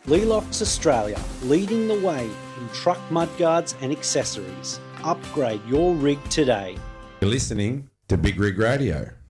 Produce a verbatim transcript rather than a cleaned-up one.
Leelox Australia, leading the way in truck mudguards and accessories. Upgrade your rig today. You're listening to Big Rig Radio.